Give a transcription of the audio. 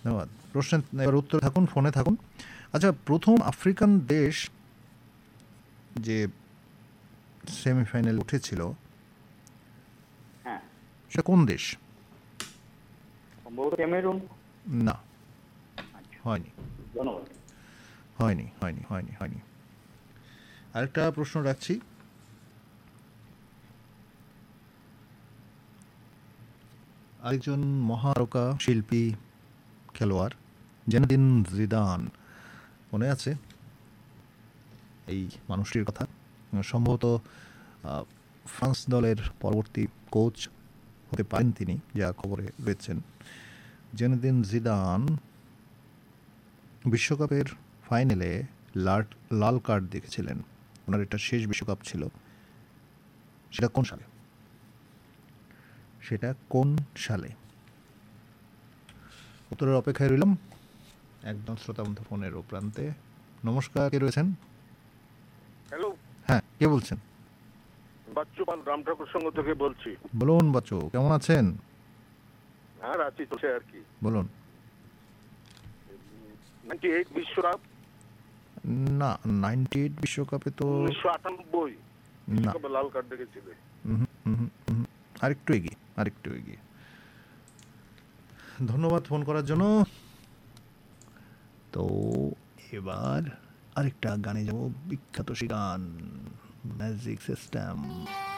ধন্যবাদ। প্রশ্নের এবার উত্তর থাকুন, ফোনে থাকুন। আচ্ছা, প্রথম আফ্রিকান দেশ যে সেমিফাইনাল উঠেছিল হ্যাঁ, সেটা কোন দেশ? সম্ভবত ক্যামেরুন। না, আচ্ছা, হয়নি, ধন্যবাদ। হয়নি, হয়নি, হয়নি, হয়নি। আরেকটা প্রশ্ন রাখছি। আরেকজন মহাতারকা শিল্পী খেলোয়াড় জেনেদিন জিদান, মনে আছে এই মানুষটির কথা? সম্ভবত ফ্রান্স দলের পরবর্তী কোচ হতে পারেন তিনি, যা খবরে রয়েছেন। জেনেদিন জিদান বিশ্বকাপের ফাইনালে লাল কার্ড দেখেছিলেন। ওনার এটা শেষ বিশ্বকাপ ছিল। সেটা কোন সালে? সেটা কোন সালে? উত্তরের অপেক্ষায় রইলাম। একদম শ্রোতাবন্ধ ফোনের ও প্রান্তে। নমস্কার, কে রয়েছেন? হ্যালো, হ্যাঁ, কে বলছেন? বাচ্চু পাল রাম ঠাকুর সংঘ থেকে বলছি। বলুন বাচ্চু, কেমন আছেন? আর আছি, চলছে আর কি। বলুন। 98 বিশ্বকাপ, না, 98 বিশ্বকাপে তো 1998 না। বিশ্বকাপে লাল কার্ড দেখেছিল। আরেকটু এগিয়ে, আরেকটু এগিয়ে। ধন্যবাদ ফোন করার জন্য। তো এবার আরেকটা গানে যাবো, বিখ্যাত সেই গান ম্যাজিক সিস্টেম।